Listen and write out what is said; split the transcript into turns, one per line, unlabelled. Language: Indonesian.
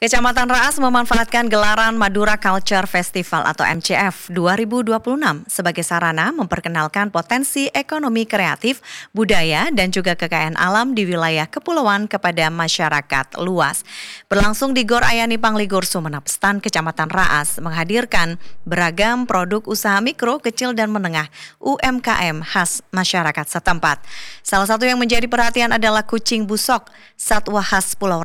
Kecamatan Raas memanfaatkan gelaran Madura Culture Festival atau MCF 2026 sebagai sarana memperkenalkan potensi ekonomi kreatif, budaya, dan juga kekayaan alam di wilayah kepulauan kepada masyarakat luas. Berlangsung di Gor Ayani Pangligur Sumeneb, Stan Kecamatan Raas menghadirkan beragam produk usaha mikro, kecil, dan menengah UMKM khas masyarakat setempat. Salah satu yang menjadi perhatian adalah kucing busok, satwa khas Pulau